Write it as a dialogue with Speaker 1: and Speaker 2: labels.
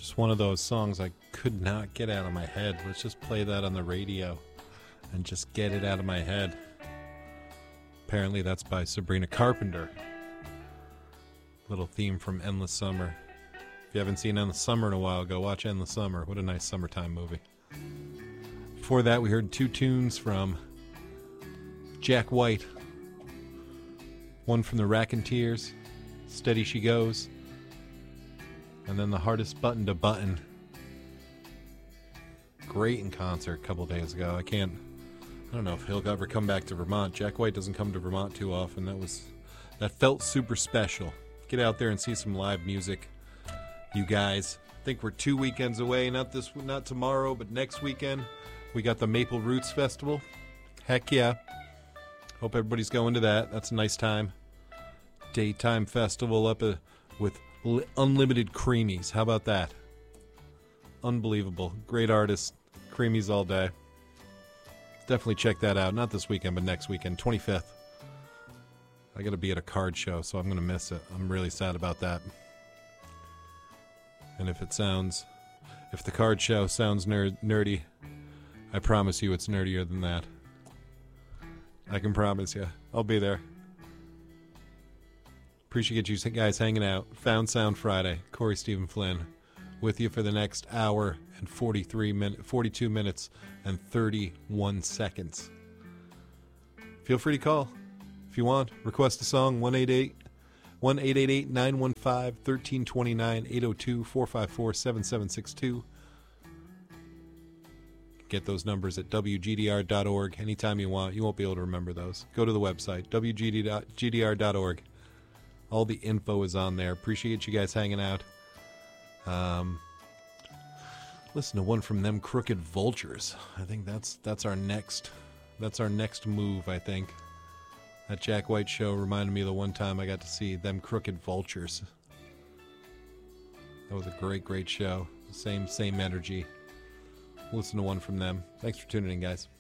Speaker 1: Just one of those songs I could not get out of my head. Let's just play that on the radio and just get it out of my head. Apparently that's by Sabrina Carpenter. Little theme from Endless Summer. If you haven't seen Endless Summer in a while, go watch Endless Summer. What a nice summertime movie. Before that, we heard two tunes from Jack White. One from the Raconteurs, Steady She Goes. And then The Hardest Button to Button. Great in concert a couple days ago. I don't know if he'll ever come back to Vermont. Jack White doesn't come to Vermont too often. That felt super special. Get out there and see some live music. You guys, I think we're 2 weekends away. Not tomorrow, but next weekend. We got the Maple Roots Festival. Heck yeah. Hope everybody's going to that. That's a nice time. Daytime festival up with unlimited creamies. How about that? Unbelievable. Great artists. Creamies all day. Definitely check that out. Not this weekend, but next weekend, 25th. I got to be at a card show, so I'm going to miss it. I'm really sad about that. And if the card show sounds nerdy, I promise you it's nerdier than that. I can promise you. I'll be there. Appreciate you guys hanging out. Found Sound Friday. Corey Stephen Flynn with you for the next hour and 42 minutes and 31 seconds. Feel free to call if you want. Request a song, 1-888-915-1329, 802-454-7762. Get those numbers at WGDR.org anytime you want. You won't be able to remember those. Go to the website, WGDR.org. All the info is on there. Appreciate you guys hanging out. Listen to one from Them Crooked Vultures. I think that's our next move, I think. That Jack White show reminded me of the one time I got to see Them Crooked Vultures. That was a great show. Same energy. Listen to one from them. Thanks for tuning in, guys.